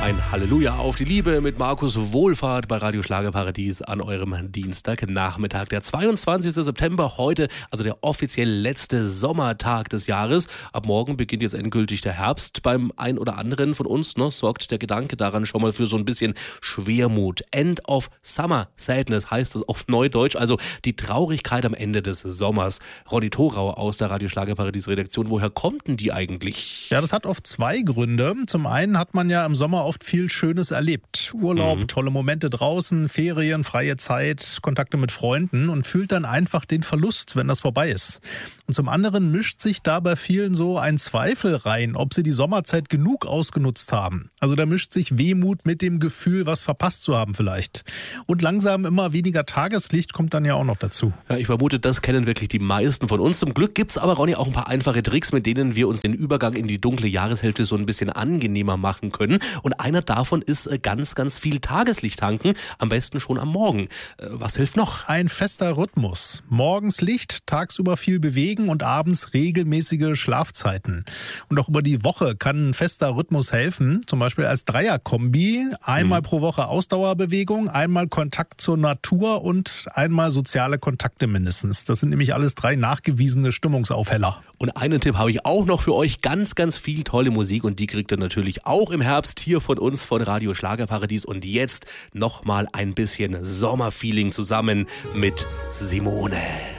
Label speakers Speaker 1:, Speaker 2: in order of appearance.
Speaker 1: Ein Halleluja auf die Liebe mit Markus Wohlfahrt bei Radio Schlagerparadies an eurem Dienstagnachmittag. Der 22. September, heute, also der offiziell letzte Sommertag des Jahres. Ab morgen beginnt jetzt endgültig der Herbst. Beim ein oder anderen von uns sorgt der Gedanke daran schon mal für so ein bisschen Schwermut. End of Summer Sadness heißt es auf Neudeutsch, also die Traurigkeit am Ende des Sommers. Ronny Thorau aus der Radio Schlagerparadies Redaktion, woher kommt denn die eigentlich?
Speaker 2: Ja, das hat oft zwei Gründe. Zum einen hat man ja im Sommer oft viel Schönes erlebt. Urlaub, tolle Momente draußen, Ferien, freie Zeit, Kontakte mit Freunden und fühlt dann einfach den Verlust, wenn das vorbei ist. Und zum anderen mischt sich da bei vielen so ein Zweifel rein, ob sie die Sommerzeit genug ausgenutzt haben. Also da mischt sich Wehmut mit dem Gefühl, was verpasst zu haben vielleicht. Und langsam immer weniger Tageslicht kommt dann ja auch noch dazu.
Speaker 1: Ja, ich vermute, das kennen wirklich die meisten von uns. Zum Glück gibt's aber, Ronny, auch ein paar einfache Tricks, mit denen wir uns den Übergang in die dunkle Jahreshälfte so ein bisschen angenehmer machen können. Und einer davon ist ganz, ganz viel Tageslicht tanken, am besten schon am Morgen. Was hilft noch?
Speaker 2: Ein fester Rhythmus. Morgens Licht, tagsüber viel bewegen und abends regelmäßige Schlafzeiten. Und auch über die Woche kann ein fester Rhythmus helfen, zum Beispiel als Dreierkombi. Einmal pro Woche Ausdauerbewegung, einmal Kontakt zur Natur und einmal soziale Kontakte mindestens. Das sind nämlich alles 3 nachgewiesene Stimmungsaufheller.
Speaker 1: Und einen Tipp habe ich auch noch für euch. Ganz, ganz viel tolle Musik und die kriegt ihr natürlich auch im Herbst hier von uns von Radio Schlagerparadies. Und jetzt nochmal ein bisschen Sommerfeeling zusammen mit Simone.